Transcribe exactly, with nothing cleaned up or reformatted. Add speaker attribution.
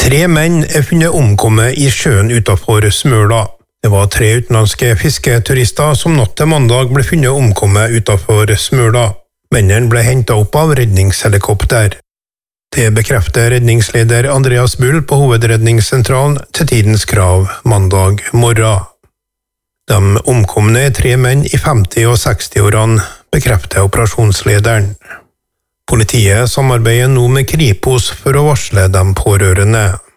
Speaker 1: Tre menn er funnet omkommet i sjøen utenfor Smøla. Det var tre utenlandske fisketurister som natt til mandag ble funnet omkommet utenfor Smøla. Mennene ble hentet opp av redningshelikopter. Det bekrefter redningsleder Andreas Bull på hovedredningssentralen til Tidens Krav mandag morgen. De omkomne er tre menn i femti- og seksti-årene, bekrefter operasjonslederen. Politiet samarbeider nå med Kripos for å varsle de pårørende.